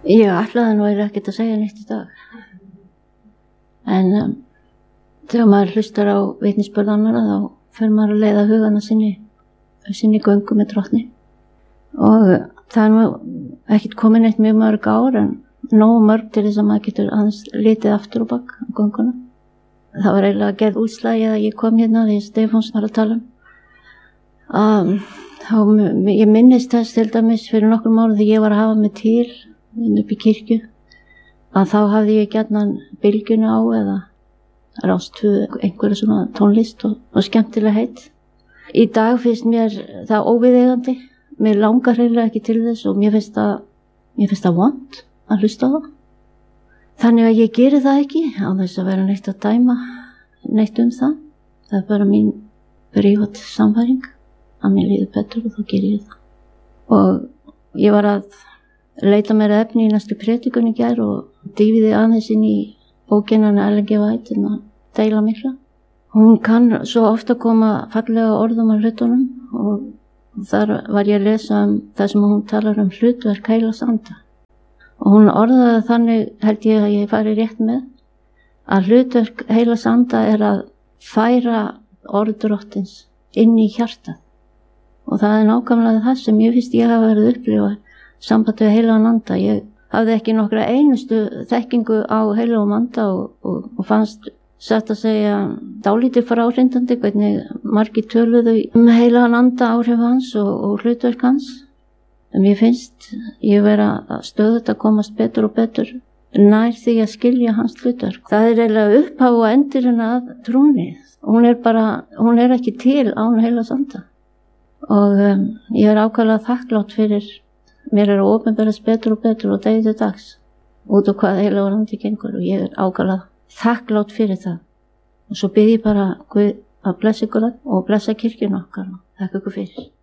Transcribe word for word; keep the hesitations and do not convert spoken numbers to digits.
Ég ætlaði nú eiginlega ekkert að segja neitt í dag. En um, þegar maður hlustar á vitnisburð annarra þá fer maður að leiða hugana sinni, sinni göngu með drottni. Og uh, það er nú ekkert komin eitt mjög mörg ár en nógu mörg til þess að maður getur aðeins litið aftur og bak á gönguna. Það var eiginlega gerð útslagi að ég kom hérna því Stefáns var að tala um. Um, og ég minnist þess til dæmis fyrir nokkrum árum þegar ég var að hafa mig til upp í kirkju að þá hafði ég gjarnan bylgjuna á eða rástu einhverja svona tónlist og, og skemmtilega heitt. Í dag finnst mér það óviðeigandi, mér langar hreinlega ekki til þess og mér finnst það, mér finnst það vont að hlusta á það. Þannig að ég geri það ekki á þess að vera neitt að dæma neitt um það. Það er bara mín prívat samfæring að mér líður betur og þá ger ég það. Og ég var að leita mér efni í næstu prédikun í gær og dýfiði aðeins inn í bókina Ellen G. White en að deila mikla. Hún kann svo ofta koma fallega orðum á hlutunum og þar var ég að lesa um það sem hún talar um hlutverk heilags anda. Og hún orðaði þannig, held ég að ég fari rétt með, að hlutverk heilags anda er að færa orð drottins inn í hjartað. Og það er nákvæmlega það sem ég finnst ég hafa verið að upplifa sambandi við heilagan anda. Ég hafði ekki nokkra einustu þekkingu á heilagum anda og, og, og fannst satt að segja dálítið fráhrindandi hvernig margir töluðu um heilagan anda, áhrif hans og, og hlutverk hans. En mér finnst ég vera stöðugt að komast betur og betur nær því að skilja hans hlutverk. Það er eiginlega upphaf og endurinn að trúni. Hún er bara, hún er ekki til án heilags anda. Og um, ég er ákaflega þakklátt fyrir, mér er að opinberast betur og betur og degi til dags út af hvað heilagur andi gengur og ég er ákaflega þakklátt fyrir það. Og svo bið ég bara Guð að blessa ykkur og blessa kirkjuna okkar og þakka ykkur fyrir.